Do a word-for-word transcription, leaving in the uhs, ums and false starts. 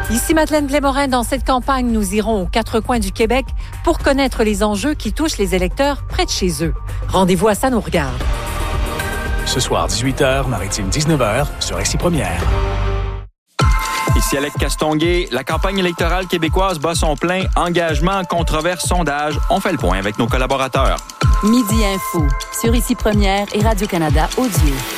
Ici Madeleine Blais-Morin. Dans cette campagne, nous irons aux quatre coins du Québec pour connaître les enjeux qui touchent les électeurs près de chez eux. Rendez-vous à Ça nous regarde. Ce soir, dix-huit heures, Maritime dix-neuf heures, sur Ici Première. Ici Alec Castonguay. La campagne électorale québécoise bat son plein. Engagement, controverse, sondage. On fait le point avec nos collaborateurs. Midi Info, sur Ici Première et Radio-Canada Audio.